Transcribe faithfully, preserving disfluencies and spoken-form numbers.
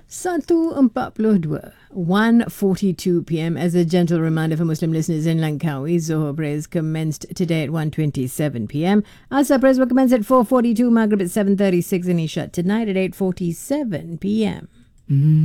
one forty-two, one forty-two p.m. As a gentle reminder for Muslim listeners in Langkawi, Zohar prayers commenced today at one twenty-seven p.m. Asr prayers will commence at four forty-two, Maghrib at seven thirty-six, and Isha tonight at eight forty-seven p.m. Mm.